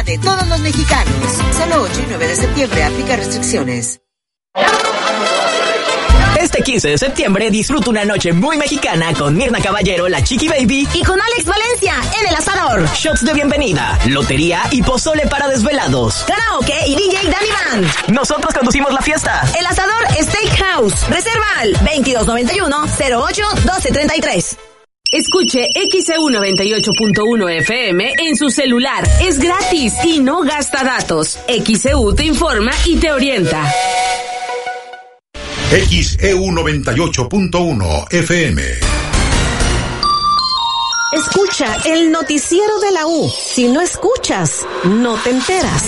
de todos los mexicanos. Solo 8 y 9 de septiembre aplica restricciones. Este 15 de septiembre disfruta una noche muy mexicana con Mirna Caballero, la Chiqui Baby y con Alex Valencia en El Asador. Shots de bienvenida, lotería y pozole para desvelados. Karaoke y DJ Danny Band. Nosotros conducimos la fiesta. El Asador Steakhouse. Reserva al 2291-08-1233. Escuche XEU 98.1 FM en su celular. Es gratis y no gasta datos. XEU te informa y te orienta. XEU 98.1 FM. Escucha el noticiero de la U. Si no escuchas, no te enteras.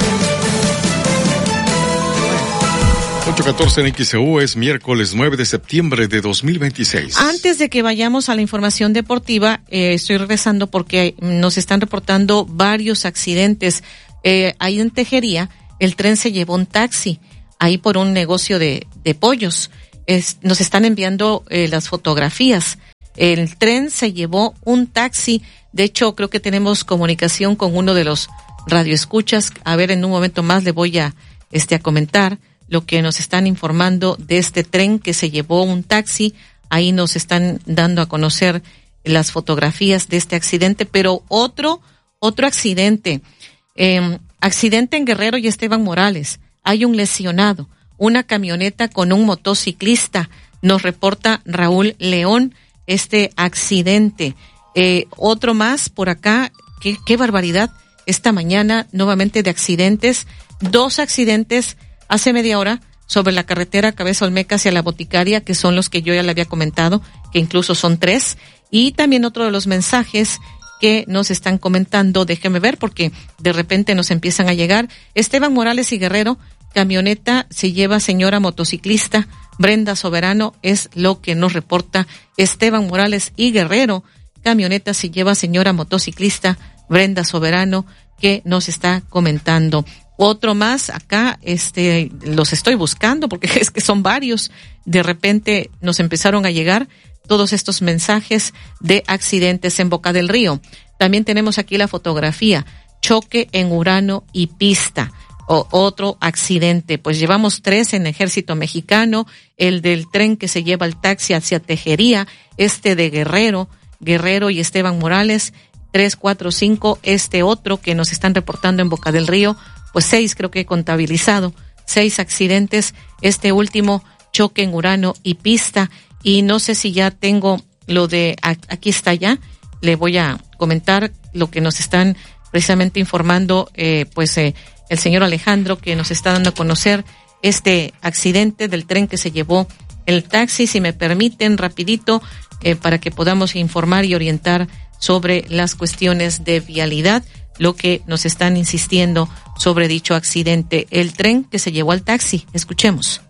8:14 en XEU, es miércoles 9 de septiembre de 2026. Antes de que vayamos a la información deportiva, estoy regresando porque nos están reportando varios accidentes. Ahí en Tejería, el tren se llevó un taxi, ahí por un negocio de pollos. Nos están enviando las fotografías. El tren se llevó un taxi. De hecho, creo que tenemos comunicación con uno de los radioescuchas. A ver, en un momento más le voy a comentar lo que nos están informando de este tren que se llevó un taxi. Ahí nos están dando a conocer las fotografías de este accidente, pero otro accidente. Accidente en Guerrero y Esteban Morales. Hay un lesionado, una camioneta con un motociclista. Nos reporta Raúl León este accidente. Otro más por acá. Qué barbaridad. Esta mañana nuevamente de accidentes. 2 accidentes hace media hora sobre la carretera Cabeza Olmeca hacia la Boticaria, que son los que yo ya le había comentado, que incluso son 3. Y también otro de los mensajes que nos están comentando, déjeme ver porque de repente nos empiezan a llegar. Esteban Morales y Guerrero, camioneta se lleva señora motociclista. Brenda Soberano es lo que nos reporta. Esteban Morales y Guerrero, camioneta se lleva señora motociclista. Brenda Soberano, que nos está comentando. Otro más acá, los estoy buscando porque es que son varios. De repente nos empezaron a llegar todos estos mensajes de accidentes en Boca del Río. También tenemos aquí la fotografía, choque en Urano y Pista. Otro accidente, pues llevamos 3 en Ejército Mexicano, el del tren que se lleva el taxi hacia Tejería, de Guerrero y Esteban Morales, 3, 4, 5, otro que nos están reportando en Boca del Río, pues 6 creo que he contabilizado, 6 accidentes, último choque en Urano y Pista, y no sé si ya tengo lo de, aquí está ya, le voy a comentar lo que nos están precisamente informando, el señor Alejandro, que nos está dando a conocer este accidente del tren que se llevó el taxi. Si me permiten, rapidito, para que podamos informar y orientar sobre las cuestiones de vialidad, lo que nos están insistiendo sobre dicho accidente, el tren que se llevó al taxi. Escuchemos.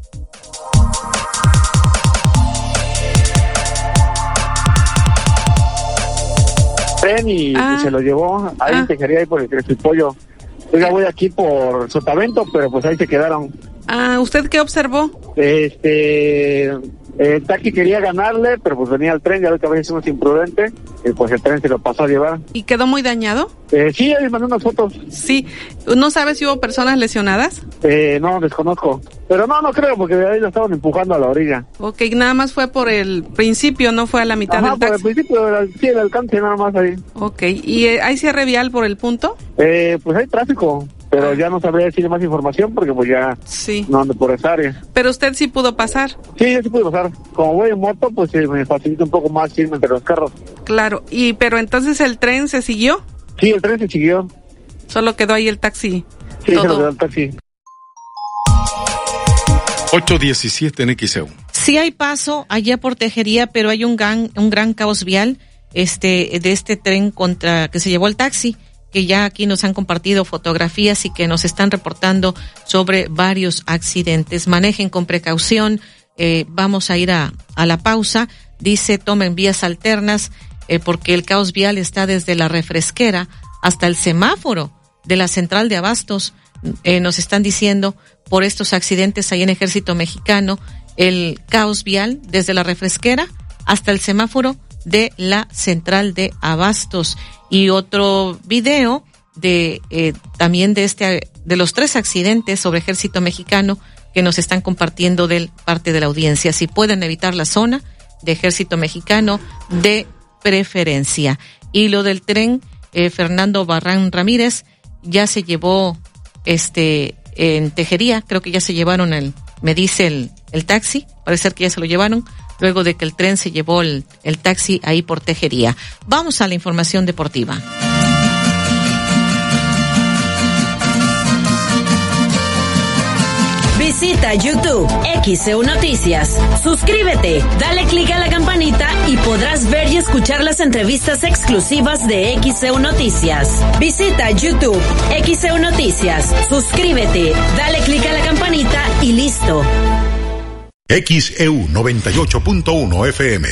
Tren y se lo llevó, ahí se quería ir por el Crespipollo. Yo ya voy aquí por Sotavento, pero pues ahí se quedaron. ¿Usted qué observó? El taxi quería ganarle, pero pues venía el tren, ya lo que a veces uno es imprudente, y pues el tren se lo pasó a llevar. ¿Y quedó muy dañado? Sí, ahí mandó unas fotos. Sí. ¿No sabes si hubo personas lesionadas? No, desconozco. Pero no creo, porque de ahí lo estaban empujando a la orilla. Ok, nada más fue por el principio, no fue a la mitad del taxi. Por el principio, sí, el alcance nada más ahí. Ok, ¿y hay cierre vial por el punto? Pues hay tráfico, pero ya no sabría decir más información porque pues ya no ando por esa área. ¿Pero usted sí pudo pasar? Sí, yo sí pude pasar. Como voy en moto, pues me facilita un poco más irme entre los carros. Claro, pero entonces el tren se siguió. Sí, el tren se siguió. Solo quedó ahí el taxi. Sí, se lo quedó el taxi. 8:17 en XEU. Sí hay paso allá por Tejería, pero hay un gran caos vial de este tren que se llevó el taxi, que ya aquí nos han compartido fotografías y que nos están reportando sobre varios accidentes. Manejen con precaución. Vamos a ir a la pausa. Dice, tomen vías alternas, porque el caos vial está desde la refresquera hasta el semáforo de la central de abastos. Nos están diciendo por estos accidentes ahí en Ejército Mexicano, el caos vial desde la refresquera hasta el semáforo de la central de abastos. Y otro video también de los 3 accidentes sobre Ejército Mexicano que nos están compartiendo de parte de la audiencia. Si pueden evitar la zona de Ejército Mexicano, de preferencia. Y lo del tren, Fernando Barrán Ramírez, ya se llevó en Tejería, creo que ya se llevaron me dice el taxi, parece ser que ya se lo llevaron, luego de que el tren se llevó el taxi ahí por Tejería. Vamos a la información deportiva. Visita YouTube XCU Noticias. Suscríbete, dale clic a la campanita y podrás ver y escuchar las entrevistas exclusivas de XCU Noticias. Visita YouTube XCU Noticias. Suscríbete, dale clic a la campanita y listo. XEU 98.1 FM.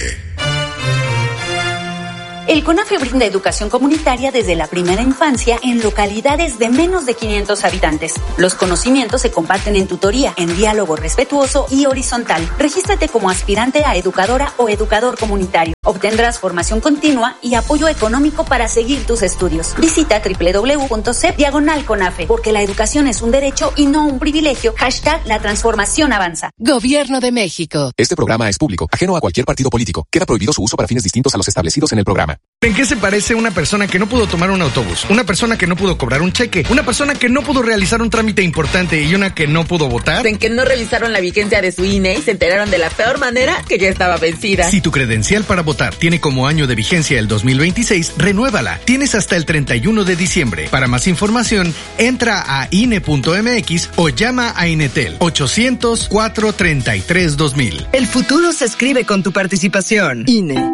El CONAFE brinda educación comunitaria desde la primera infancia en localidades de menos de 500 habitantes. Los conocimientos se comparten en tutoría, en diálogo respetuoso y horizontal. Regístrate como aspirante a educadora o educador comunitario. Obtendrás formación continua y apoyo económico para seguir tus estudios. Visita www.cep/CONAFE, porque la educación es un derecho y no un privilegio. #La transformación avanza. Gobierno de México. Este programa es público, ajeno a cualquier partido político. Queda prohibido su uso para fines distintos a los establecidos en el programa. ¿En qué se parece una persona que no pudo tomar un autobús, una persona que no pudo cobrar un cheque, una persona que no pudo realizar un trámite importante y una que no pudo votar? En que no revisaron la vigencia de su INE y se enteraron de la peor manera que ya estaba vencida. Si tu credencial para votar tiene como año de vigencia el 2026, renuévala. Tienes hasta el 31 de diciembre. Para más información, entra a INE.mx o llama a Inetel 800-433-2000. El futuro se escribe con tu participación. INE.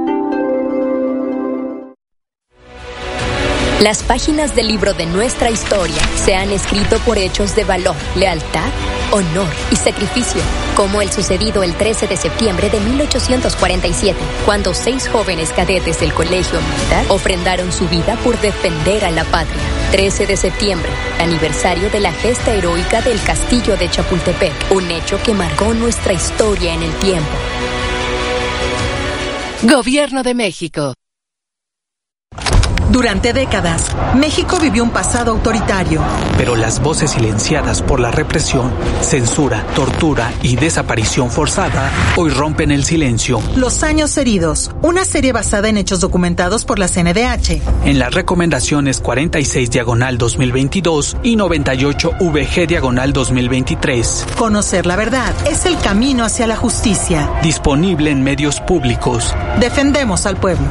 Las páginas del libro de nuestra historia se han escrito por hechos de valor, lealtad, honor y sacrificio, como el sucedido el 13 de septiembre de 1847, cuando 6 jóvenes cadetes del Colegio Militar ofrendaron su vida por defender a la patria. 13 de septiembre, aniversario de la gesta heroica del Castillo de Chapultepec, un hecho que marcó nuestra historia en el tiempo. Gobierno de México. Durante décadas, México vivió un pasado autoritario. Pero las voces silenciadas por la represión, censura, tortura y desaparición forzada hoy rompen el silencio. Los años heridos, una serie basada en hechos documentados por la CNDH. En las recomendaciones 46/2022 y 98VG/2023. Conocer la verdad es el camino hacia la justicia. Disponible en medios públicos. Defendemos al pueblo.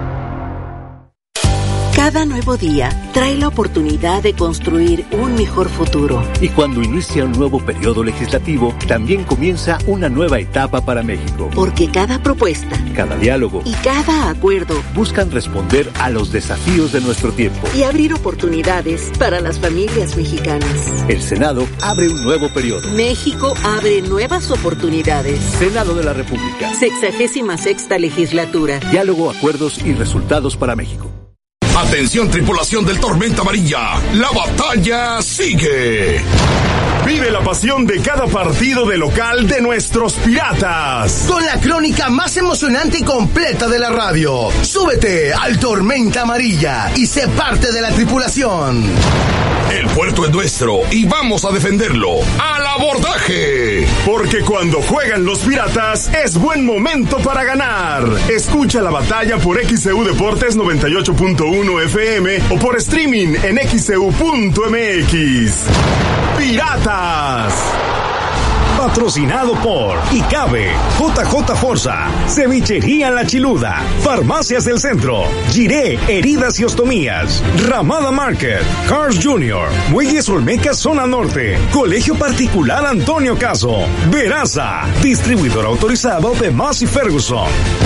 Cada nuevo día trae la oportunidad de construir un mejor futuro. Y cuando inicia un nuevo periodo legislativo, también comienza una nueva etapa para México. Porque cada propuesta, cada diálogo y cada acuerdo buscan responder a los desafíos de nuestro tiempo y abrir oportunidades para las familias mexicanas. El Senado abre un nuevo periodo. México abre nuevas oportunidades. Senado de la República. 66ª legislatura. Diálogo, acuerdos y resultados para México. Atención, tripulación del Tormenta Amarilla, la batalla sigue. Vive la pasión de cada partido de local de nuestros Piratas. Con la crónica más emocionante y completa de la radio. Súbete al Tormenta Amarilla y sé parte de la tripulación. El puerto es nuestro y vamos a defenderlo. ¡Al abordaje! Porque cuando juegan los Piratas es buen momento para ganar. Escucha la batalla por XCU Deportes 98.1 FM o por streaming en xcu.mx. ¡Piratas! Patrocinado por Icabe, JJ Forza, Cevichería La Chiluda, Farmacias del Centro, Giré, Heridas y Ostomías, Ramada Market, Cars Jr., Muelles Olmeca Zona Norte, Colegio Particular Antonio Caso, Veraza, distribuidor autorizado de Massey Ferguson.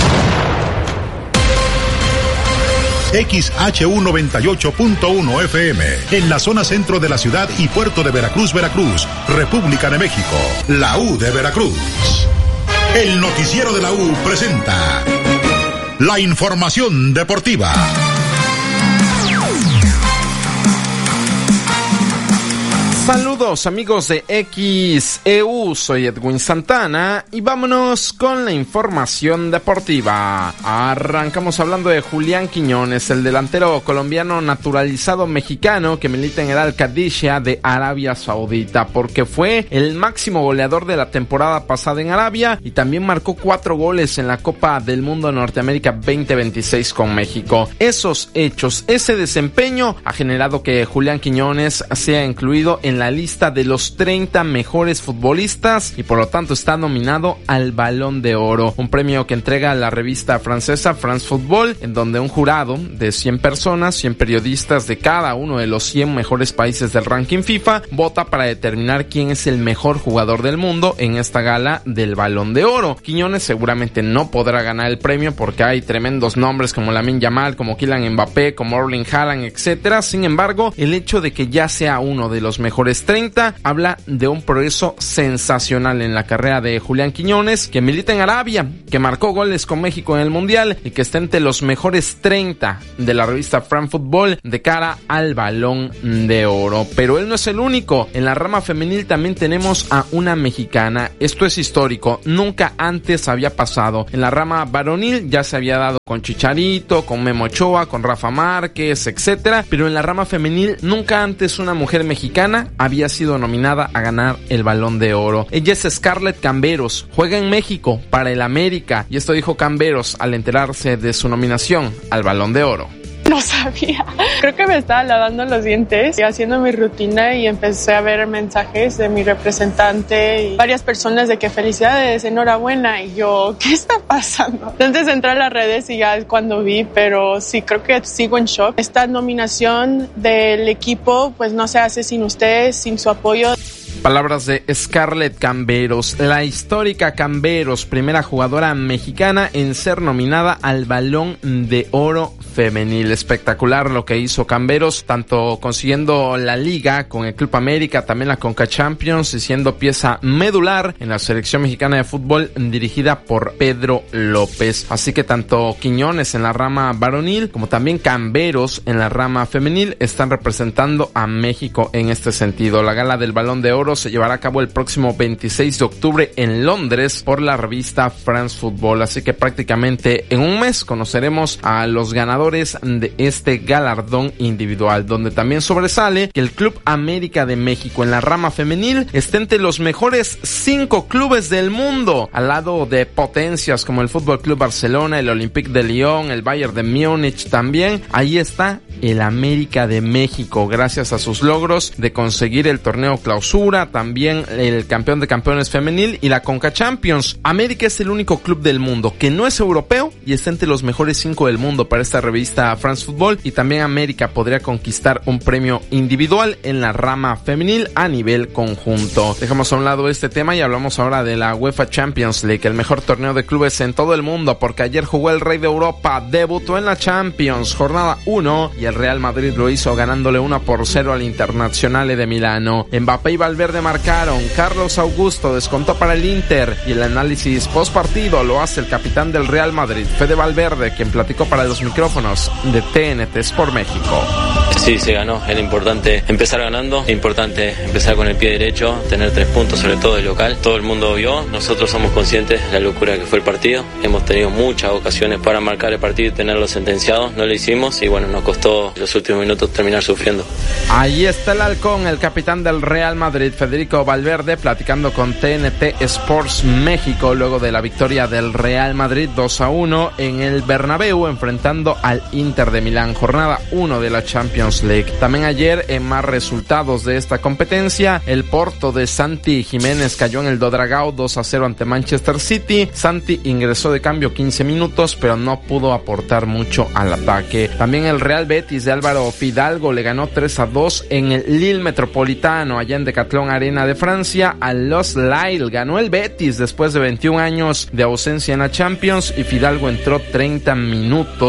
XHU 98.1 FM, en la zona centro de la ciudad y puerto de Veracruz, República de México, la U de Veracruz. El noticiero de la U presenta la información deportiva. Saludos amigos de XEU, soy Edwin Santana y vámonos con la información deportiva. Arrancamos hablando de Julián Quiñones, el delantero colombiano naturalizado mexicano que milita en el Al-Qadisiyah de Arabia Saudita, porque fue el máximo goleador de la temporada pasada en Arabia y también marcó 4 goles en la Copa del Mundo Norteamérica 2026 con México. Esos hechos, ese desempeño ha generado que Julián Quiñones sea incluido en la lista de los 30 mejores futbolistas y por lo tanto está nominado al Balón de Oro, un premio que entrega la revista francesa France Football, en donde un jurado de 100 personas, 100 periodistas de cada uno de los 100 mejores países del ranking FIFA, vota para determinar quién es el mejor jugador del mundo en esta gala del Balón de Oro. Quiñones seguramente no podrá ganar el premio porque hay tremendos nombres como Lamine Yamal, como Kylian Mbappé, como Erling Haaland, etcétera. Sin embargo, el hecho de que ya sea uno de los mejores 30 habla de un progreso sensacional en la carrera de Julián Quiñones, que milita en Arabia, que marcó goles con México en el Mundial y que está entre los mejores 30 de la revista France Football de cara al Balón de Oro. Pero él no es el único. En la rama femenil también tenemos a una mexicana. Esto es histórico, nunca antes había pasado. En la rama varonil ya se había dado con Chicharito, con Memo Ochoa, con Rafa Márquez, etcétera, pero en la rama femenil nunca antes una mujer mexicana había sido nominada a ganar el Balón de Oro. Ella es Scarlett Camberos, juega en México para el América, y esto dijo Camberos al enterarse de su nominación al Balón de Oro. No sabía. Creo que me estaba lavando los dientes y haciendo mi rutina y empecé a ver mensajes de mi representante y varias personas de que felicidades, enhorabuena, y yo, ¿qué está pasando? Entonces entré a las redes y ya es cuando vi, pero sí, creo que sigo en shock. Esta nominación del equipo pues no se hace sin ustedes, sin su apoyo. Palabras de Scarlett Camberos, la histórica Camberos, primera jugadora mexicana en ser nominada al Balón de Oro femenil. Espectacular lo que hizo Camberos, tanto consiguiendo la Liga con el Club América, también la Conca Champions, y siendo pieza medular en la selección mexicana de fútbol dirigida por Pedro López. Así que tanto Quiñones en la rama varonil como también Camberos en la rama femenil están representando a México en este sentido. La gala del Balón de Oro se llevará a cabo el próximo 26 de octubre en Londres por la revista France Football, así que prácticamente en un mes conoceremos a los ganadores de este galardón individual, donde también sobresale que el Club América de México en la rama femenil está entre los mejores 5 clubes del mundo, al lado de potencias como el Fútbol Club Barcelona, el Olympique de Lyon, el Bayern de Múnich también. Ahí está el América de México, gracias a sus logros de conseguir el torneo Clausura, también el campeón de campeones femenil y la Conca Champions. América es el único club del mundo que no es europeo y está entre los mejores 5 del mundo para esta revista France Football, y también América podría conquistar un premio individual en la rama femenil a nivel conjunto. Dejamos a un lado este tema y hablamos ahora de la UEFA Champions League, el mejor torneo de clubes en todo el mundo, porque ayer jugó el Rey de Europa, debutó en la Champions, jornada 1, y el Real Madrid lo hizo ganándole 1-0 al Internazionale de Milano. Mbappé y Valverde marcaron, Carlos Augusto descontó para el Inter, y el análisis post partido lo hace el capitán del Real Madrid, Fede Valverde, quien platicó para los micrófonos de TNT Sport México. Sí, se ganó, era importante empezar ganando, importante empezar con el pie derecho, tener 3 puntos, sobre todo de local. Todo el mundo vio, nosotros somos conscientes de la locura que fue el partido, hemos tenido muchas ocasiones para marcar el partido y tenerlo sentenciado, no lo hicimos y bueno, nos costó los últimos minutos terminar sufriendo. Ahí está el halcón, el capitán del Real Madrid, Federico Valverde, platicando con TNT Sports México luego de la victoria del Real Madrid 2-1 en el Bernabéu enfrentando al Inter de Milán, jornada 1 de la Champions League. También ayer, en más resultados de esta competencia, el Porto de Santi Jiménez cayó en el Dodragao 2-0 ante Manchester City. Santi ingresó de cambio 15 minutos, pero no pudo aportar mucho al ataque. También el Real Betis de Álvaro Fidalgo le ganó 3-2 en el Lille Metropolitano, allá en Decathlon Arena de Francia. Al Los Lille ganó el Betis después de 21 años de ausencia en la Champions, y Fidalgo entró 30 minutos en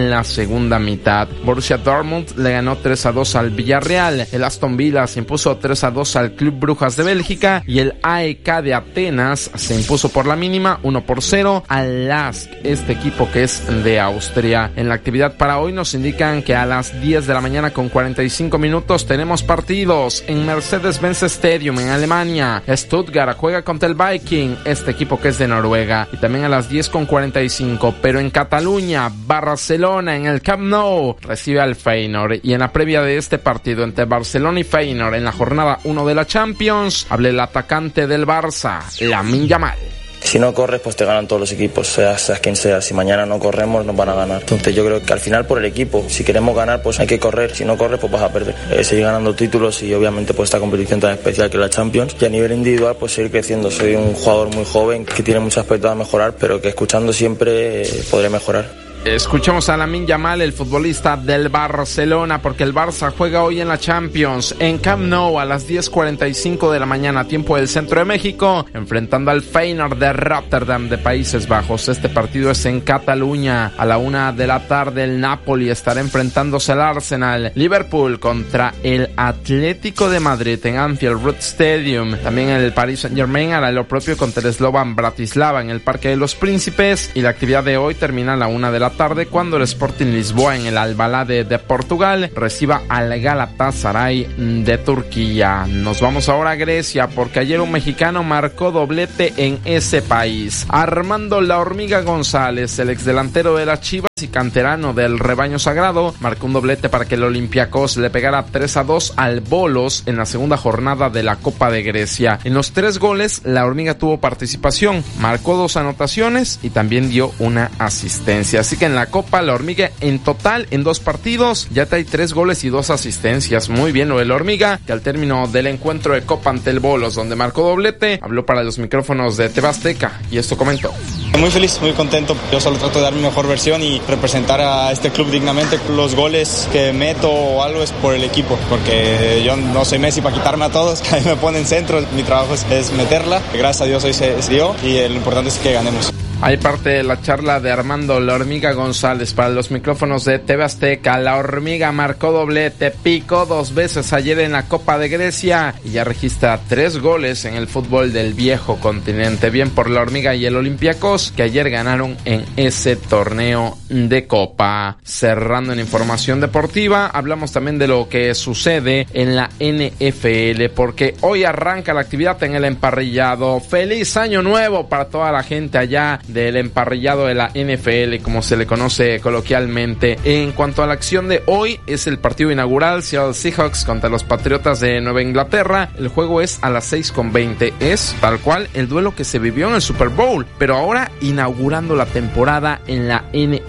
en la segunda mitad. Borussia Dortmund le ganó 3-2 al Villarreal, el Aston Villa se impuso 3-2 al Club Brujas de Bélgica y el AEK de Atenas se impuso por la mínima 1-0 al LASK, este equipo que es de Austria. En la actividad para hoy nos indican que a las 10 de la mañana con 45 minutos tenemos partidos en Mercedes-Benz Stadium en Alemania. Stuttgart juega contra el Viking, este equipo que es de Noruega, y también a las 10 con 45, pero en Cataluña, Barcelona en el Camp Nou recibe al Feyenoord. Y en la previa de este partido entre Barcelona y Feyenoord en la jornada 1 de la Champions, hablé el atacante del Barça, Lamine Yamal. Si no corres, pues te ganan todos los equipos, seas quien sea. Si mañana no corremos, nos van a ganar. Entonces yo creo que al final por el equipo, si queremos ganar, pues hay que correr. Si no corres, pues vas a perder. Seguir ganando títulos y obviamente pues esta competición tan especial que es la Champions. Y a nivel individual, pues seguir creciendo. Soy un jugador muy joven que tiene muchos aspectos a mejorar, pero que escuchando siempre podré mejorar. Escuchamos a Lamine Yamal, el futbolista del Barcelona, porque el Barça juega hoy en la Champions en Camp Nou a las 10:45 de la mañana, tiempo del centro de México, enfrentando al Feyenoord de Rotterdam de Países Bajos. Este partido es en Cataluña. A la 1 de la tarde el Napoli estará enfrentándose al Arsenal. Liverpool contra el Atlético de Madrid en Anfield Road Stadium. También el Paris Saint-Germain hará lo propio contra el Slovan Bratislava en el Parque de los Príncipes. Y la actividad de hoy termina a la 1 de la tarde cuando el Sporting Lisboa en el Alvalade de Portugal reciba al Galatasaray de Turquía. Nos vamos ahora a Grecia porque ayer un mexicano marcó doblete en ese país. Armando La Hormiga González, el exdelantero de las Chivas y canterano del rebaño sagrado, marcó un doblete para que el Olympiacos le pegara 3-2 al Volos en la segunda jornada de la Copa de Grecia. En los 3 goles La Hormiga tuvo participación, marcó 2 anotaciones y también dio una asistencia. Así que en la Copa La Hormiga en total en 2 partidos ya trae 3 goles y 2 asistencias. Muy bien lo de La Hormiga, que al término del encuentro de Copa ante el Volos donde marcó doblete, habló para los micrófonos de TV Azteca y esto comentó. Muy feliz, muy contento. Yo solo trato de dar mi mejor versión y representar a este club dignamente. Los goles que meto o algo es por el equipo, porque yo no soy Messi para quitarme a todos. Ahí me ponen centro, mi trabajo es meterla. Gracias a Dios hoy se dio y lo importante es que ganemos. Hay parte de la charla de Armando La Hormiga González para los micrófonos de TV Azteca. La Hormiga marcó doblete, picó 2 veces ayer en la Copa de Grecia y ya registra 3 goles en el fútbol del viejo continente. Bien por La Hormiga y el Olympiacos, que ayer ganaron en ese torneo de Copa. Cerrando en información deportiva, hablamos también de lo que sucede en la NFL, porque hoy arranca la actividad en el emparrillado. ¡Feliz Año Nuevo para toda la gente allá del emparrillado de la NFL, como se le conoce coloquialmente! En cuanto a la acción de hoy, es el partido inaugural Seattle Seahawks contra los Patriotas de Nueva Inglaterra. El juego es a las 6:20. Es tal cual el duelo que se vivió en el Super Bowl, pero ahora inaugurando la temporada en la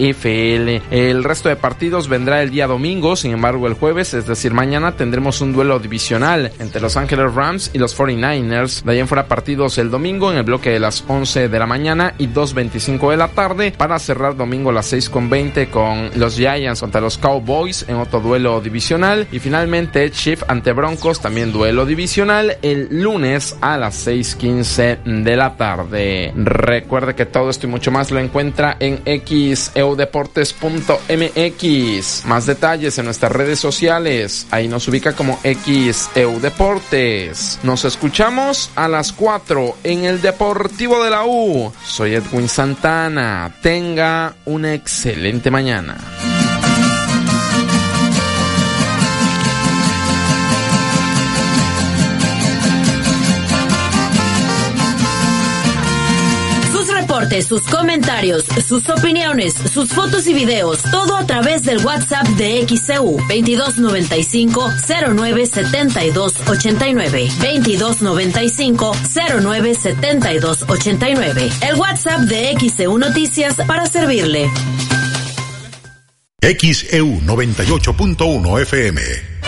NFL. El resto de partidos vendrá el día domingo. Sin embargo, el jueves, es decir mañana, tendremos un duelo divisional entre Los Ángeles Rams y los 49ers. De ahí en fuera partidos el domingo en el bloque de las 11 de la mañana y 2:25 de la tarde, para cerrar domingo a las 6:20 con los Giants contra los Cowboys en otro duelo divisional, y finalmente Chiefs ante Broncos, también duelo divisional, el lunes a las 6:15 de la tarde. Recuerde que todo esto y mucho más lo encuentra en xeudeportes.mx. Más detalles en nuestras redes sociales, ahí nos ubica como xeudeportes. Nos escuchamos a las 4 en el Deportivo de la U. Soy Edwin Santana. Tenga una excelente mañana. Sus comentarios, sus opiniones, sus fotos y videos, todo a través del WhatsApp de XEU 2295-097289. 2295-097289. El WhatsApp de XEU Noticias para servirle. XEU 98.1 FM.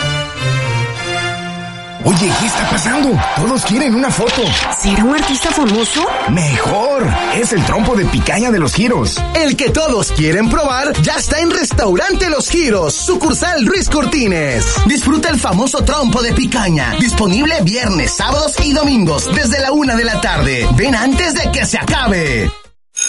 Oye, ¿qué está pasando? Todos quieren una foto. ¿Será un artista famoso? ¡Mejor! Es el trompo de picaña de Los Giros. El que todos quieren probar ya está en Restaurante Los Giros, sucursal Ruiz Cortines. Disfruta el famoso trompo de picaña, disponible viernes, sábados y domingos desde la 1 de la tarde. Ven antes de que se acabe.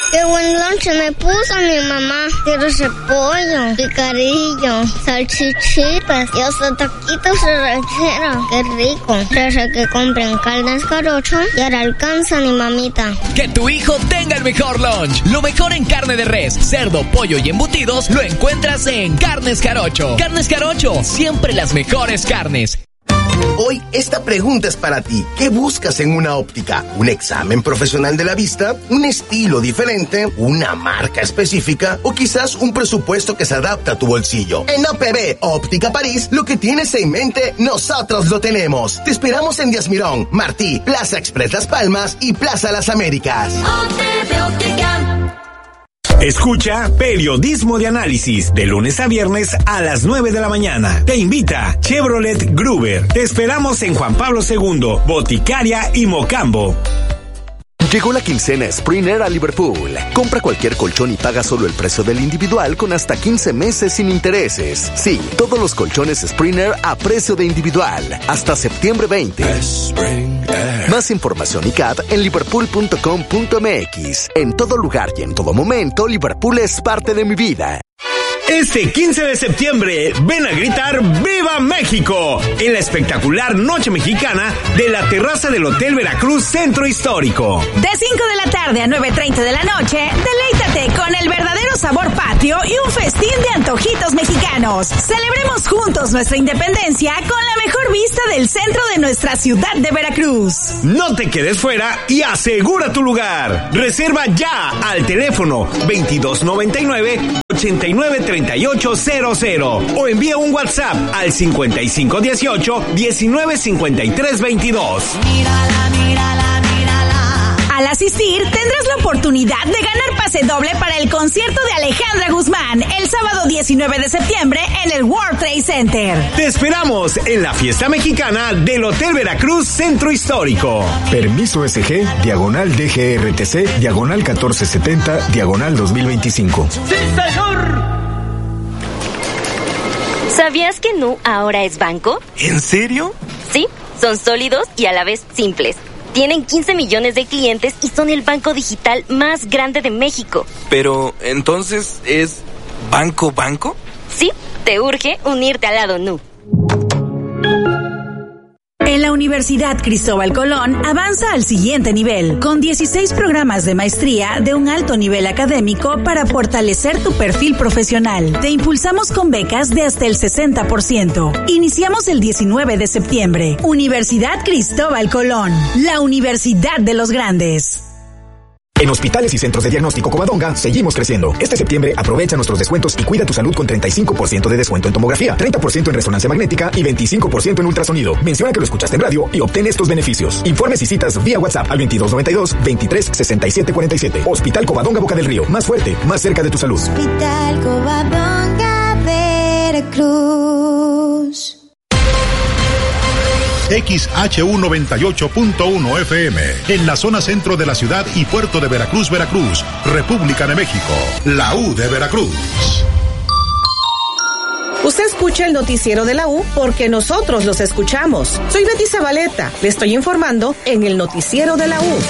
Qué buen lonche me puso mi mamá. Quiero repollo, picadillo, salchichitas y hasta taquitos de ranchera. Qué rico. Desde que compren Carnes Jarocho y ahora alcanza mi mamita. Que tu hijo tenga el mejor lunch. Lo mejor en carne de res, cerdo, pollo y embutidos lo encuentras en Carnes Jarocho. Carnes Jarocho, siempre las mejores carnes. Hoy esta pregunta es para ti. ¿Qué buscas en una óptica? ¿Un examen profesional de la vista? ¿Un estilo diferente? ¿Una marca específica? ¿O quizás un presupuesto que se adapta a tu bolsillo? En OPB Óptica París, lo que tienes en mente, nosotros lo tenemos. Te esperamos en Díaz Mirón, Martí, Plaza Express Las Palmas y Plaza Las Américas. OPB Óptica. Escucha Periodismo de Análisis de lunes a viernes a las 9 de la mañana. Te invita Chevrolet Gruber. Te esperamos en Juan Pablo II, Boticaria y Mocambo. Llegó la quincena Springer a Liverpool. Compra cualquier colchón y paga solo el precio del individual con hasta 15 meses sin intereses. Sí, todos los colchones Springer a precio de individual. Hasta septiembre 20. Más información y CAT en liverpool.com.mx. En todo lugar y en todo momento, Liverpool es parte de mi vida. Este 15 de septiembre, ven a gritar ¡Viva México! En la espectacular Noche Mexicana de la terraza del Hotel Veracruz Centro Histórico. De 5 de la tarde a 9:30 de la noche, deleítate con el verdadero sabor patrio y un festín de antojitos mexicanos. Celebremos juntos nuestra independencia con la mejor vista del centro de nuestra ciudad de Veracruz. No te quedes fuera y asegura tu lugar. Reserva ya al teléfono 2299-893800 o envía un WhatsApp al 5518-195322. Al asistir, tendrás la oportunidad de ganar pase doble para el concierto de Alejandra Guzmán el sábado 19 de septiembre en el World Trade Center. Te esperamos en la fiesta mexicana del Hotel Veracruz Centro Histórico. Permiso SG, diagonal DGRTC, diagonal 1470, diagonal 2025. ¡Sí, señor! ¿Sabías que Nu ahora es banco? ¿En serio? Sí, son sólidos y a la vez simples. Tienen 15 millones de clientes y son el banco digital más grande de México. Pero, ¿entonces es banco? Sí, te urge unirte al lado Nu. En la Universidad Cristóbal Colón avanza al siguiente nivel, con 16 programas de maestría de un alto nivel académico para fortalecer tu perfil profesional. Te impulsamos con becas de hasta el 60%. Iniciamos el 19 de septiembre. Universidad Cristóbal Colón, la universidad de los grandes. En hospitales y centros de diagnóstico Covadonga seguimos creciendo. Este septiembre aprovecha nuestros descuentos y cuida tu salud con 35% de descuento en tomografía, 30% en resonancia magnética y 25% en ultrasonido. Menciona que lo escuchaste en radio y obtén estos beneficios. Informes y citas vía WhatsApp al 2292-236747. Hospital Covadonga Boca del Río. Más fuerte, más cerca de tu salud. Hospital Covadonga Veracruz. XHU98.1 FM, en la zona centro de la ciudad y puerto de Veracruz, Veracruz, República de México, la U de Veracruz. Usted escucha el noticiero de la U porque nosotros los escuchamos. Soy Betty Zabaleta, le estoy informando en el noticiero de la U.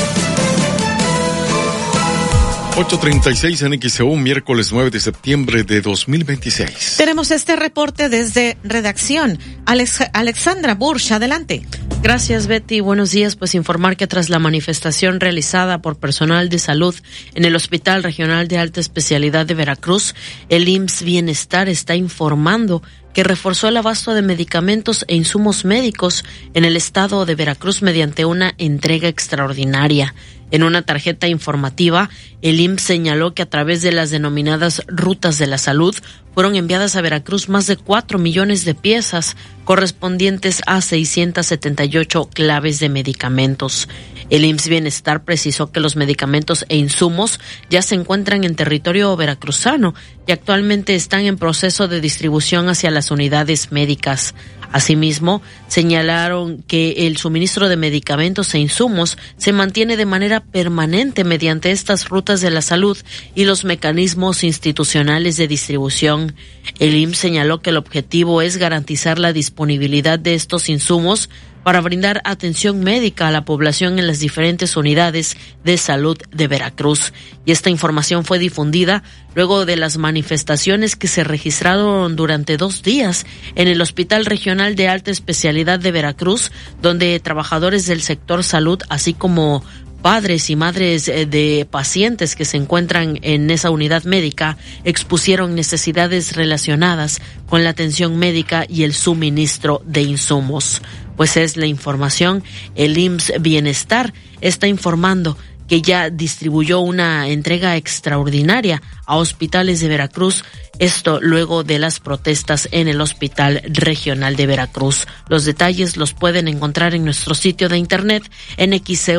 8:36 en XEU, miércoles 9 de septiembre de 2026. Tenemos este reporte desde redacción. Alexandra Bursch, adelante. Gracias, Betty. Buenos días. Pues informar que tras la manifestación realizada por personal de salud en el Hospital Regional de Alta Especialidad de Veracruz, el IMSS Bienestar está informando que reforzó el abasto de medicamentos e insumos médicos en el estado de Veracruz mediante una entrega extraordinaria. En una tarjeta informativa, el IMSS señaló que a través de las denominadas rutas de la salud fueron enviadas a Veracruz más de 4 millones de piezas correspondientes a 678 claves de medicamentos. El IMSS Bienestar precisó que los medicamentos e insumos ya se encuentran en territorio veracruzano y actualmente están en proceso de distribución hacia las unidades médicas. Asimismo, señalaron que el suministro de medicamentos e insumos se mantiene de manera permanente mediante estas rutas de la salud y los mecanismos institucionales de distribución. El IMSS señaló que el objetivo es garantizar la disponibilidad de estos insumos para brindar atención médica a la población en las diferentes unidades de salud de Veracruz. Y esta información fue difundida luego de las manifestaciones que se registraron durante 2 días en el Hospital Regional de Alta Especialidad de Veracruz, donde trabajadores del sector salud, así como padres y madres de pacientes que se encuentran en esa unidad médica, expusieron necesidades relacionadas con la atención médica y el suministro de insumos. Pues es la información. El IMSS Bienestar está informando que ya distribuyó una entrega extraordinaria a hospitales de Veracruz, esto luego de las protestas en el Hospital Regional de Veracruz. Los detalles los pueden encontrar en nuestro sitio de internet en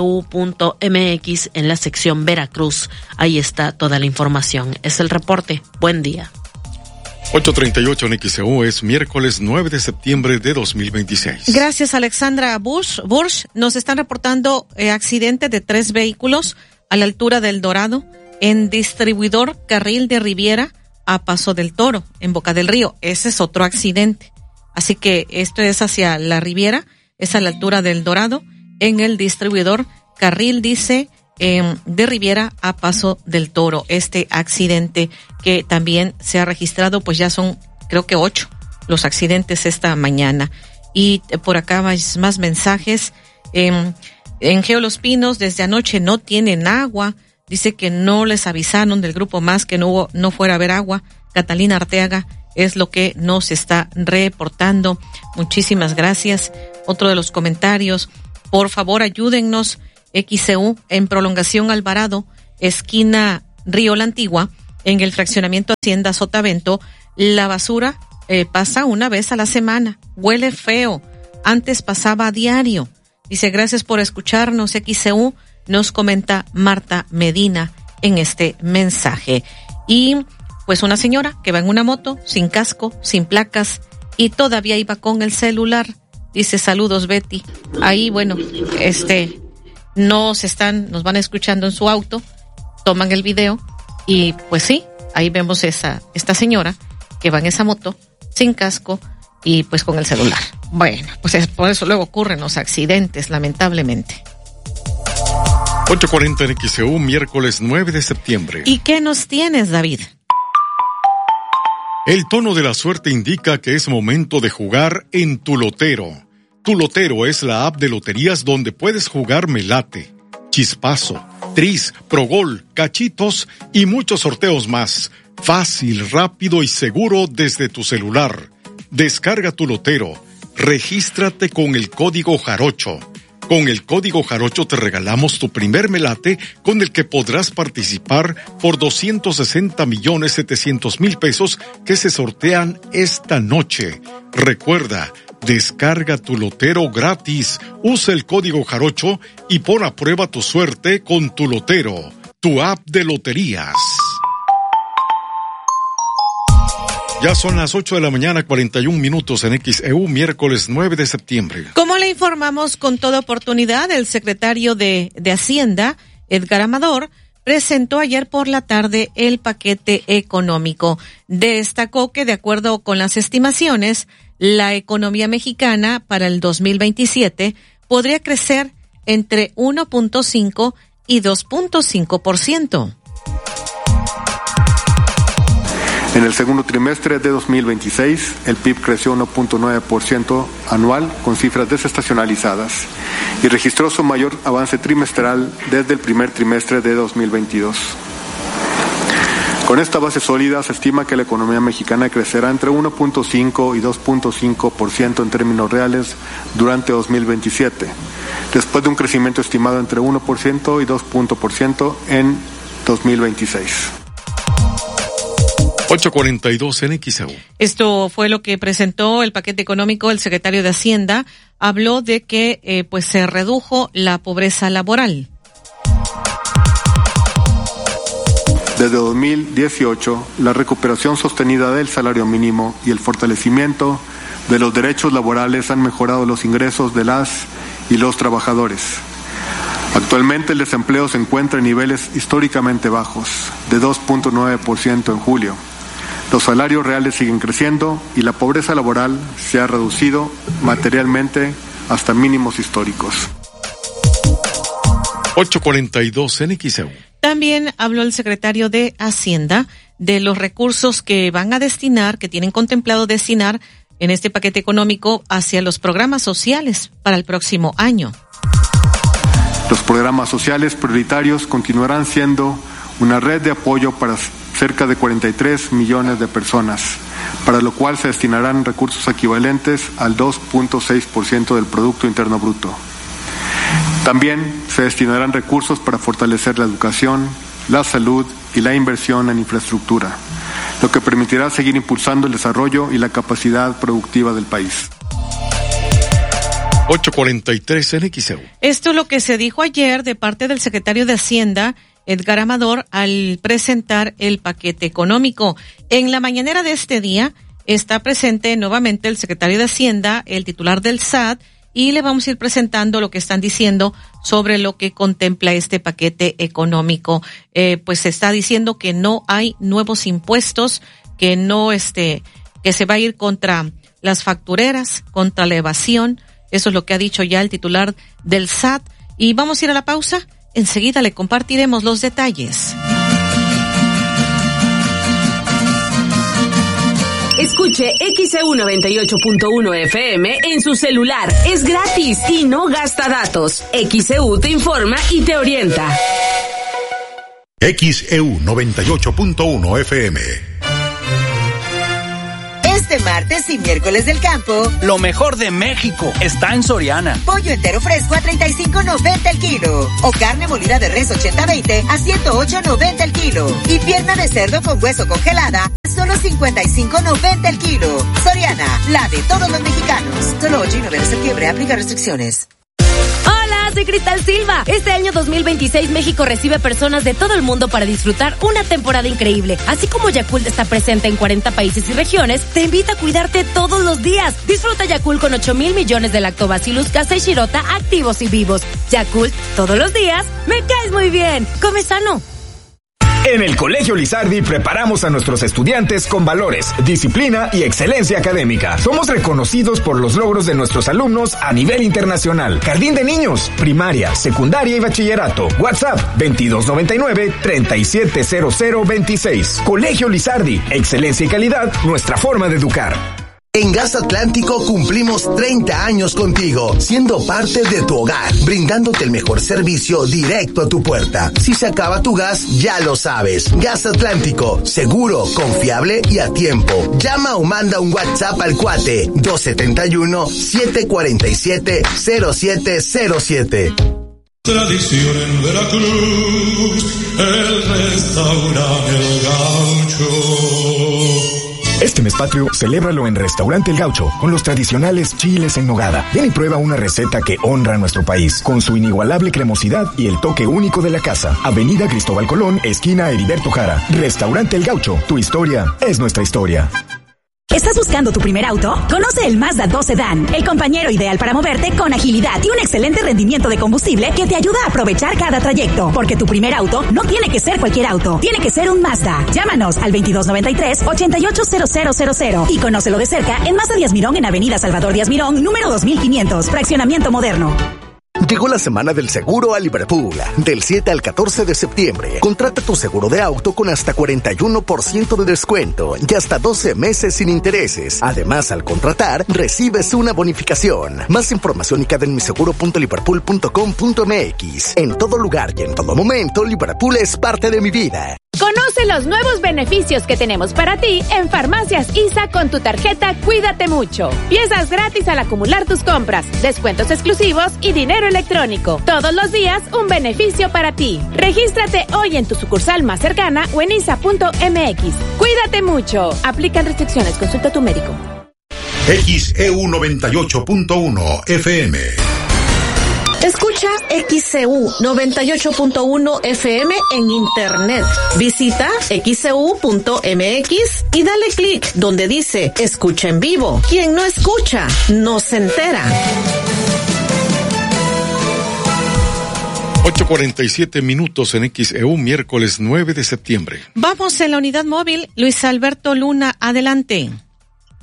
xcu.mx en la sección Veracruz. Ahí está toda la información. Es el reporte. Buen día. 8:38 en XEU, es miércoles 9 de septiembre de 2026. Gracias, Alexandra Bursch. Nos están reportando accidente de 3 vehículos a la altura del Dorado, en distribuidor Carril de Riviera a Paso del Toro, en Boca del Río. Ese es otro accidente. Así que esto es hacia la Riviera, es a la altura del Dorado, en el distribuidor Carril, dice, de Riviera a Paso del Toro. Este accidente que también se ha registrado, pues ya son creo que 8 los accidentes esta mañana. Y por acá más mensajes. En Geo Los Pinos desde anoche no tienen agua. Dice que no les avisaron del Grupo Más que no fuera a haber agua. Catalina Arteaga es lo que nos está reportando. Muchísimas gracias. Otro de los comentarios: por favor ayúdennos. XCU en Prolongación Alvarado, esquina Río La Antigua, en el fraccionamiento Hacienda Sotavento, la basura pasa una vez a la semana, huele feo, antes pasaba a diario. Dice, gracias por escucharnos, XCU, nos comenta Marta Medina en este mensaje. Y pues una señora que va en una moto, sin casco, sin placas, y todavía iba con el celular. Dice, saludos Betty. Ahí, bueno, nos van escuchando en su auto, toman el video y pues sí, ahí vemos esta señora que va en esa moto sin casco y pues con el celular. Bueno, pues por eso luego ocurren los accidentes, lamentablemente. 8:40 en XEU, miércoles 9 de septiembre. ¿Y qué nos tienes, David? El tono de la suerte indica que es momento de jugar en Tu Lotero. Tu Lotero es la app de loterías donde puedes jugar Melate, Chispazo, Tris, Progol, Cachitos y muchos sorteos más. Fácil, rápido y seguro desde tu celular. Descarga Tu Lotero. Regístrate con el código Jarocho. Con el código Jarocho te regalamos tu primer Melate con el que podrás participar por 260,700,000 pesos que se sortean esta noche. Recuerda, descarga Tu Lotero gratis, usa el código Jarocho y pon a prueba tu suerte con Tu Lotero, tu app de loterías. Ya son las 8 de la mañana, 41 minutos en XEU, miércoles 9 de septiembre. Como le informamos con toda oportunidad, el secretario de Hacienda, Edgar Amador, presentó ayer por la tarde el paquete económico. Destacó que, de acuerdo con las estimaciones, la economía mexicana para el 2027 podría crecer entre 1.5 y 2.5%. En el segundo trimestre de 2026, el PIB creció 1.9% anual con cifras desestacionalizadas y registró su mayor avance trimestral desde el primer trimestre de 2022. Con esta base sólida, se estima que la economía mexicana crecerá entre 1.5 y 2.5% en términos reales durante 2027, después de un crecimiento estimado entre 1% y 2% en 2026. 8:42 en XEU. Esto fue lo que presentó el paquete económico. El secretario de Hacienda habló de que pues se redujo la pobreza laboral. Desde 2018, la recuperación sostenida del salario mínimo y el fortalecimiento de los derechos laborales han mejorado los ingresos de las y los trabajadores. Actualmente el desempleo se encuentra en niveles históricamente bajos, de 2.9% en julio. Los salarios reales siguen creciendo y la pobreza laboral se ha reducido materialmente hasta mínimos históricos. 8:42 en XEU. También habló el secretario de Hacienda de los recursos que van a destinar, que tienen contemplado destinar en este paquete económico hacia los programas sociales para el próximo año. Los programas sociales prioritarios continuarán siendo una red de apoyo para cerca de 43 millones de personas, para lo cual se destinarán recursos equivalentes al 2.6% del Producto Interno Bruto. También se destinarán recursos para fortalecer la educación, la salud y la inversión en infraestructura, lo que permitirá seguir impulsando el desarrollo y la capacidad productiva del país. 8:43 en XEU. Esto es lo que se dijo ayer de parte del secretario de Hacienda, Edgar Amador, al presentar el paquete económico. En la mañanera de este día está presente nuevamente el secretario de Hacienda, el titular del SAT, y le vamos a ir presentando lo que están diciendo sobre lo que contempla este paquete económico. Pues se está diciendo que no hay nuevos impuestos, que no que se va a ir contra las factureras, contra la evasión. Eso es lo que ha dicho ya el titular del SAT. Y vamos a ir a la pausa. Enseguida le compartiremos los detalles. Escuche XEU 98.1 FM en su celular. Es gratis y no gasta datos. XEU te informa y te orienta. XEU 98.1 FM. Este martes y miércoles del campo, lo mejor de México está en Soriana. Pollo entero fresco a $35.90 el kilo. O carne molida de res 80-20 a $108.90 el kilo. Y pierna de cerdo con hueso congelada a solo $55.90 el kilo. Soriana, la de todos los mexicanos. Solo 8 y 9 de septiembre, aplica restricciones. Soy Cristal Silva. Este año 2026 México recibe personas de todo el mundo para disfrutar una temporada increíble. Así como Yakult está presente en 40 países y regiones, te invita a cuidarte todos los días. Disfruta Yakult con 8,000 millones de Lactobacillus casei shirota activos y vivos. Yakult, todos los días, me caes muy bien. Come sano. En el Colegio Lizardi preparamos a nuestros estudiantes con valores, disciplina y excelencia académica. Somos reconocidos por los logros de nuestros alumnos a nivel internacional. Jardín de niños, primaria, secundaria y bachillerato. WhatsApp 2299-370026. Colegio Lizardi, excelencia y calidad, nuestra forma de educar. En Gas Atlántico cumplimos 30 años contigo, siendo parte de tu hogar, brindándote el mejor servicio directo a tu puerta. Si se acaba tu gas, ya lo sabes. Gas Atlántico, seguro, confiable y a tiempo. Llama o manda un WhatsApp al cuate 271-747-0707. Tradición en Veracruz, el restaurante El Gaucho. Este mes patrio, celébralo en Restaurante El Gaucho, con los tradicionales chiles en nogada. Ven y prueba una receta que honra a nuestro país, con su inigualable cremosidad y el toque único de la casa. Avenida Cristóbal Colón, esquina Heriberto Jara. Restaurante El Gaucho, tu historia es nuestra historia. ¿Estás buscando tu primer auto? Conoce el Mazda 2 Sedan, el compañero ideal para moverte con agilidad y un excelente rendimiento de combustible que te ayuda a aprovechar cada trayecto. Porque tu primer auto no tiene que ser cualquier auto, tiene que ser un Mazda. Llámanos al 2293-880000 y conócelo de cerca en Mazda Díaz Mirón en Avenida Salvador Díaz Mirón, número 2500, fraccionamiento moderno. Llegó la semana del seguro a Liverpool. Del 7 al 14 de septiembre, contrata tu seguro de auto con hasta 41% de descuento y hasta 12 meses sin intereses. Además, al contratar, recibes una bonificación. Más información y queda en miseguro.liverpool.com.mx. En todo lugar y en todo momento, Liverpool es parte de mi vida. Conoce los nuevos beneficios que tenemos para ti en Farmacias ISA con tu tarjeta Cuídate Mucho. Piezas gratis al acumular tus compras, descuentos exclusivos y dinero electrónico. Todos los días un beneficio para ti. Regístrate hoy en tu sucursal más cercana o en isa.mx. Cuídate mucho. Aplican restricciones. Consulta a tu médico. XEU 98.1 FM. Escucha XEU 98.1 FM en internet. Visita xeu.mx y dale clic donde dice escucha en vivo. Quien no escucha, no se entera. 8:47 minutos en XEU, miércoles 9 de septiembre. Vamos en la unidad móvil. Luis Alberto Luna, adelante.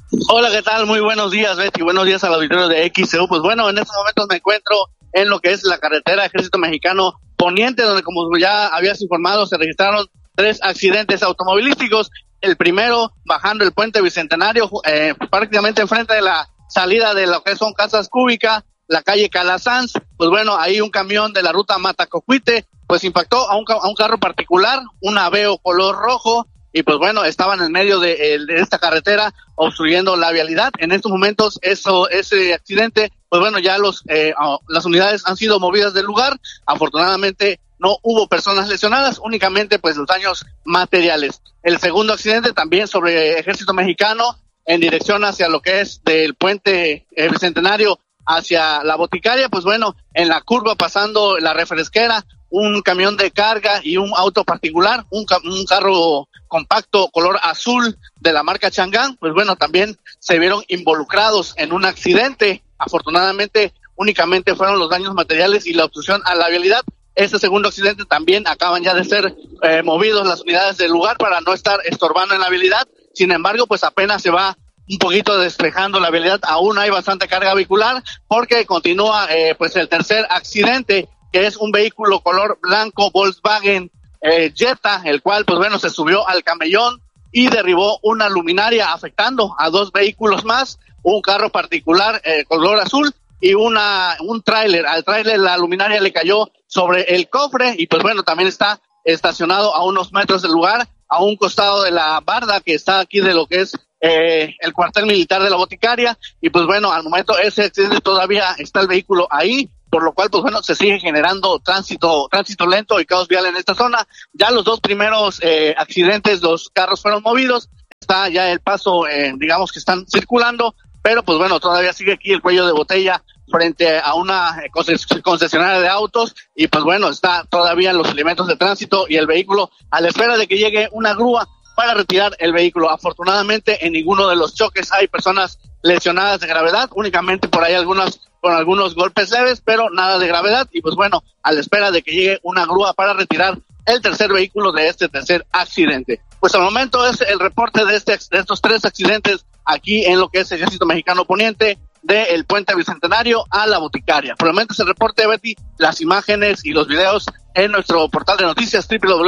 Hola, ¿qué tal? Muy buenos días, Betty. Buenos días al auditorio de XCU. Pues bueno, en estos momentos me encuentro en lo que es la carretera Ejército Mexicano Poniente, donde, como ya habías informado, se registraron 3 accidentes automovilísticos. El primero, bajando el puente Bicentenario, prácticamente enfrente de la salida de lo que son Casas Cúbica, la calle Calasanz. Pues bueno, ahí un camión de la ruta Matacocuite, pues impactó a un carro particular, un Aveo color rojo, y pues bueno, estaban en medio de esta carretera obstruyendo la vialidad. En estos momentos ese accidente, pues bueno, ya las unidades han sido movidas del lugar. Afortunadamente no hubo personas lesionadas, únicamente pues los daños materiales. El segundo accidente también sobre Ejército Mexicano, en dirección hacia lo que es del puente Bicentenario hacia la Boticaria. Pues bueno, en la curva pasando la refresquera, un camión de carga y un auto particular, un carro compacto color azul de la marca Chang'an, pues bueno, también se vieron involucrados en un accidente. Afortunadamente únicamente fueron los daños materiales y la obstrucción a la vialidad. Este segundo accidente también acaban ya de ser movidos las unidades del lugar para no estar estorbando en la vialidad. Sin embargo, pues apenas se va un poquito despejando la vialidad. Aún hay bastante carga vehicular porque continúa pues el tercer accidente, que es un vehículo color blanco Volkswagen Jetta, el cual pues bueno se subió al camellón y derribó una luminaria, afectando a 2 vehículos más, un carro particular color azul y un tráiler. Al tráiler la luminaria le cayó sobre el cofre y pues bueno, también está estacionado a unos metros del lugar, a un costado de la barda que está aquí de lo que es el cuartel militar de la Boticaria. Y pues bueno, al momento ese accidente todavía está el vehículo ahí, por lo cual pues bueno, se sigue generando tránsito lento y caos vial en esta zona. Ya los 2 primeros accidentes, los carros fueron movidos, está ya el paso, digamos que están circulando, pero pues bueno, todavía sigue aquí el cuello de botella frente a una concesionaria de autos, y pues bueno, está todavía los elementos de tránsito y el vehículo a la espera de que llegue una grúa para retirar el vehículo. Afortunadamente en ninguno de los choques hay personas lesionadas de gravedad, únicamente por ahí con algunos golpes leves, pero nada de gravedad. Y pues bueno, a la espera de que llegue una grúa para retirar el tercer vehículo de este tercer accidente. Pues al momento es el reporte de estos 3 accidentes aquí en lo que es Ejército Mexicano Poniente, del puente Bicentenario a la Boticaria. Por el momento es el reporte, Betty. Las imágenes y los videos en nuestro portal de noticias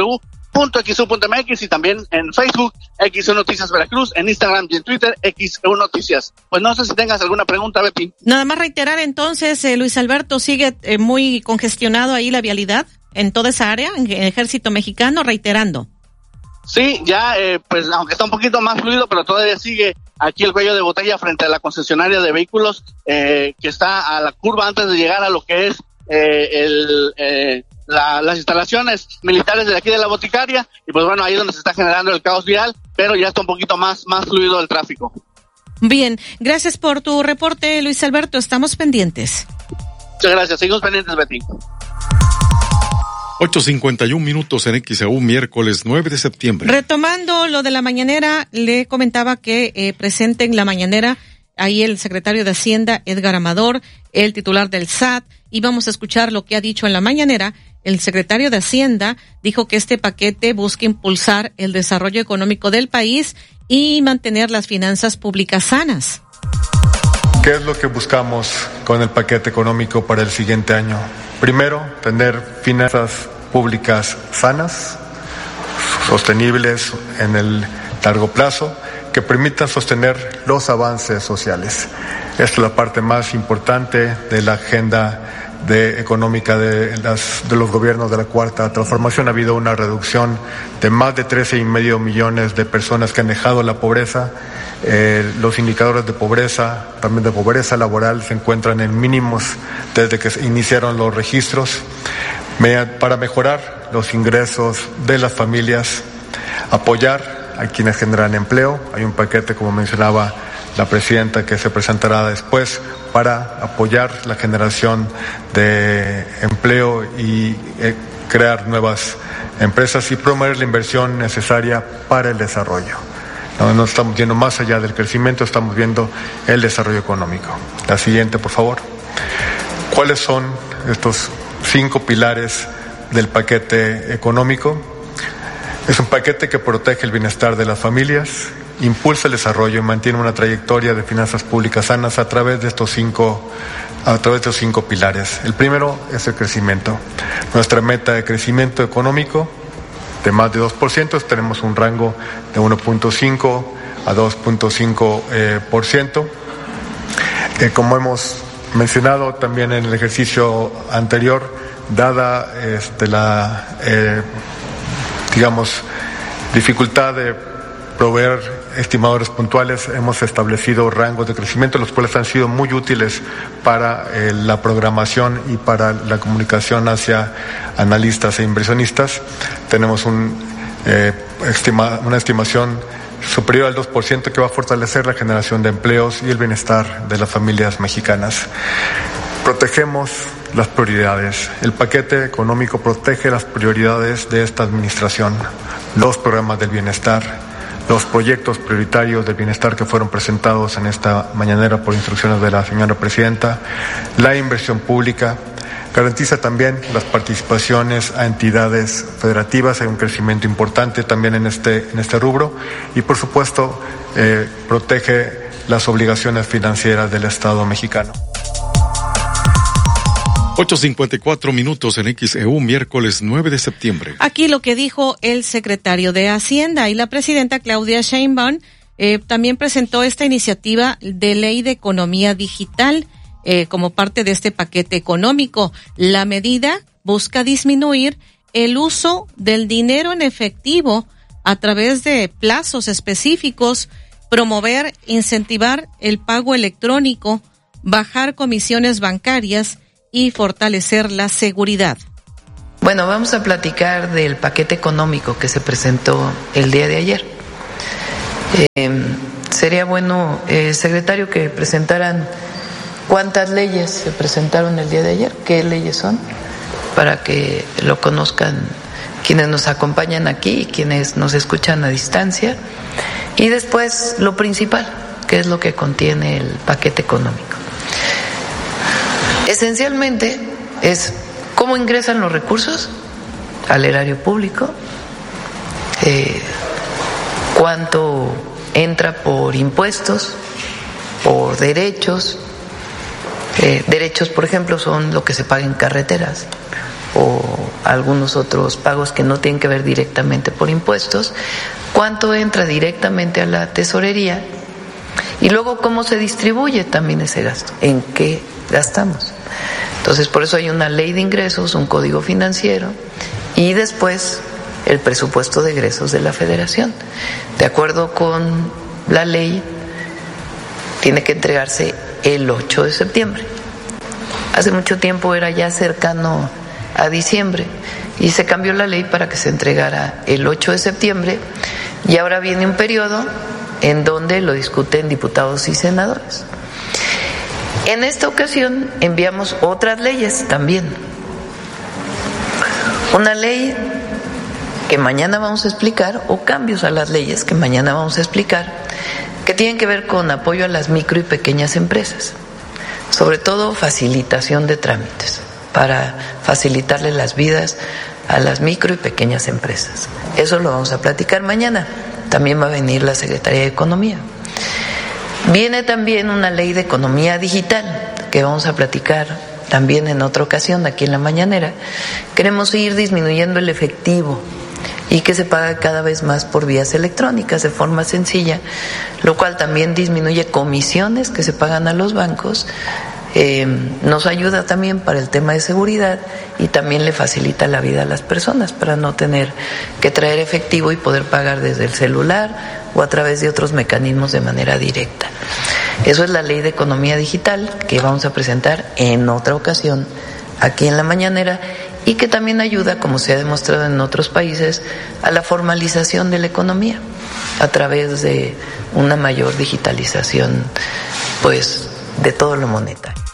www.xu.mx y también en Facebook XU Noticias Veracruz, en Instagram y en Twitter XU Noticias. Pues no sé si tengas alguna pregunta, Betty. Nada más reiterar entonces, Luis Alberto, sigue muy congestionado ahí la vialidad en toda esa área, en Ejército Mexicano, reiterando. Sí, ya pues aunque está un poquito más fluido, pero todavía sigue aquí el cuello de botella frente a la concesionaria de vehículos que está a la curva antes de llegar a lo que es las instalaciones militares de aquí de la Boticaria. Y pues bueno, ahí es donde se está generando el caos vial, pero ya está un poquito más fluido el tráfico. Bien, gracias por tu reporte, Luis Alberto, estamos pendientes. Muchas gracias, seguimos pendientes, Betty. 8:51 en XEU, miércoles 9 de septiembre. Retomando lo de la mañanera, le comentaba que presente en la mañanera ahí el secretario de Hacienda, Edgar Amador, el titular del SAT, y vamos a escuchar lo que ha dicho en la mañanera. El secretario de Hacienda dijo que este paquete busca impulsar el desarrollo económico del país y mantener las finanzas públicas sanas. ¿Qué es lo que buscamos con el paquete económico para el siguiente año? Primero, tener finanzas públicas sanas, sostenibles en el largo plazo, que permitan sostener los avances sociales. Esta es la parte más importante de la agenda económica de los gobiernos de la Cuarta Transformación. Ha habido una reducción de más de 13.5 millones de personas que han dejado la pobreza. Los indicadores de pobreza, también de pobreza laboral, se encuentran en mínimos desde que se iniciaron los registros. Para mejorar los ingresos de las familias, apoyar a quienes generan empleo. Hay un paquete, como mencionaba la presidenta, que se presentará después para apoyar la generación de empleo y crear nuevas empresas y promover la inversión necesaria para el desarrollo. No estamos viendo más allá del crecimiento, estamos viendo el desarrollo económico. La siguiente, por favor. ¿Cuáles son estos 5 pilares del paquete económico? Es un paquete que protege el bienestar de las familias, impulsa el desarrollo y mantiene una trayectoria de finanzas públicas sanas a través de estos cinco pilares. El primero es el crecimiento. Nuestra meta de crecimiento económico de más de 2%, tenemos un rango de 1.5 a 2.5%. Como hemos mencionado también en el ejercicio anterior, dada la dificultad de proveer estimadores puntuales, hemos establecido rangos de crecimiento, los cuales han sido muy útiles para la programación y para la comunicación hacia analistas e inversionistas. Tenemos una estimación superior al 2% que va a fortalecer la generación de empleos y el bienestar de las familias mexicanas. Protegemos las prioridades. El paquete económico protege las prioridades de esta administración, los programas del bienestar, los proyectos prioritarios del bienestar que fueron presentados en esta mañanera por instrucciones de la señora presidenta, la inversión pública, garantiza también las participaciones a entidades federativas, hay un crecimiento importante también en este rubro y por supuesto protege las obligaciones financieras del Estado mexicano. 8:54 en XEU, miércoles 9 de septiembre. Aquí lo que dijo el secretario de Hacienda y la presidenta Claudia Sheinbaum también presentó esta iniciativa de ley de economía digital como parte de este paquete económico. La medida busca disminuir el uso del dinero en efectivo a través de plazos específicos, promover, incentivar el pago electrónico, bajar comisiones bancarias y fortalecer la seguridad. Bueno, vamos a platicar del paquete económico que se presentó el día de ayer. Sería bueno, secretario, que presentaran cuántas leyes se presentaron el día de ayer, qué leyes son, para que lo conozcan quienes nos acompañan aquí y quienes nos escuchan a distancia. Y después lo principal, que es lo que contiene el paquete económico. Esencialmente es cómo ingresan los recursos al erario público, cuánto entra por impuestos, por derechos. Derechos, por ejemplo, son lo que se paga en carreteras o algunos otros pagos que no tienen que ver directamente por impuestos, cuánto entra directamente a la tesorería y luego cómo se distribuye también ese gasto, en qué gastamos. Entonces, por eso hay una ley de ingresos, un código financiero y después el presupuesto de egresos de la Federación. De acuerdo con la ley, tiene que entregarse el 8 de septiembre. Hace mucho tiempo era ya cercano a diciembre y se cambió la ley para que se entregara el 8 de septiembre y ahora viene un periodo en donde lo discuten diputados y senadores. En esta ocasión enviamos otras leyes también. Una ley que mañana vamos a explicar, o cambios a las leyes que mañana vamos a explicar, que tienen que ver con apoyo a las micro y pequeñas empresas, sobre todo facilitación de trámites, para facilitarle las vidas a las micro y pequeñas empresas. Eso lo vamos a platicar mañana. También va a venir la Secretaría de Economía. Viene también una ley de economía digital que vamos a platicar también en otra ocasión aquí en la mañanera. Queremos ir disminuyendo el efectivo y que se paga cada vez más por vías electrónicas de forma sencilla, lo cual también disminuye comisiones que se pagan a los bancos, nos ayuda también para el tema de seguridad y también le facilita la vida a las personas para no tener que traer efectivo y poder pagar desde el celular o a través de otros mecanismos de manera directa. Eso es la ley de economía digital que vamos a presentar en otra ocasión aquí en la mañanera y que también ayuda, como se ha demostrado en otros países, a la formalización de la economía a través de una mayor digitalización, pues, de todo lo monetario.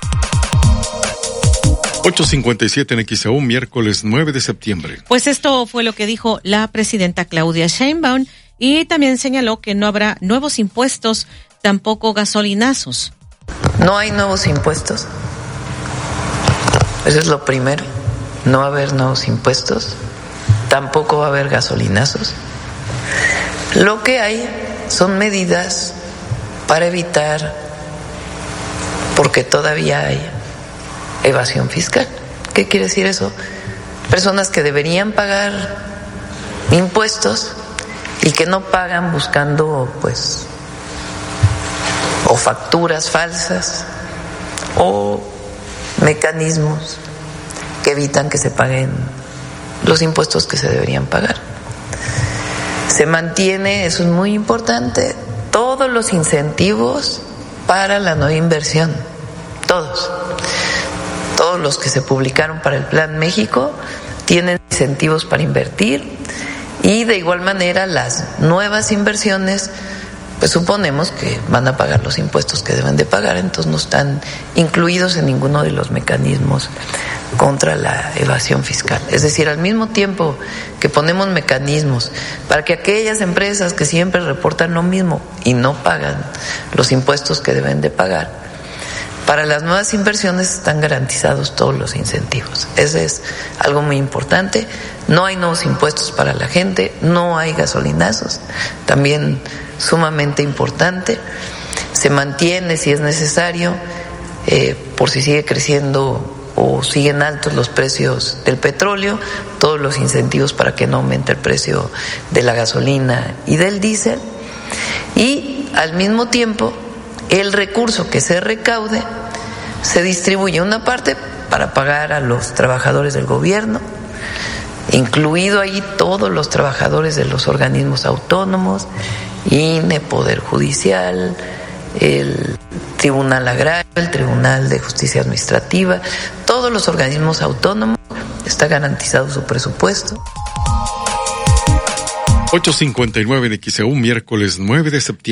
8:57 en XEU, miércoles 9 de septiembre. Pues esto fue lo que dijo la presidenta Claudia Sheinbaum y también señaló que no habrá nuevos impuestos, tampoco gasolinazos. No hay nuevos impuestos. Eso es lo primero. No va a haber nuevos impuestos. Tampoco va a haber gasolinazos. Lo que hay son medidas para evitar, porque todavía hay evasión fiscal. ¿Qué quiere decir eso? Personas que deberían pagar impuestos y que no pagan buscando, pues, o facturas falsas o mecanismos que evitan que se paguen los impuestos que se deberían pagar. Se mantiene, eso es muy importante, todos los incentivos para la no inversión, todos los que se publicaron para el Plan México tienen incentivos para invertir, y de igual manera las nuevas inversiones, pues suponemos que van a pagar los impuestos que deben de pagar, entonces no están incluidos en ninguno de los mecanismos contra la evasión fiscal. Es decir, al mismo tiempo que ponemos mecanismos para que aquellas empresas que siempre reportan lo mismo y no pagan los impuestos que deben de pagar, para las nuevas inversiones están garantizados todos los incentivos. Ese es algo muy importante. No hay nuevos impuestos para la gente, no hay gasolinazos, también sumamente importante. Se mantiene, si es necesario, por si sigue creciendo o siguen altos los precios del petróleo, todos los incentivos para que no aumente el precio de la gasolina y del diésel. Y al mismo tiempo, el recurso que se recaude se distribuye una parte para pagar a los trabajadores del gobierno, incluido ahí todos los trabajadores de los organismos autónomos, INE, Poder Judicial, el Tribunal Agrario, el Tribunal de Justicia Administrativa, todos los organismos autónomos, está garantizado su presupuesto. 8:59 en XEU, miércoles 9 de septiembre.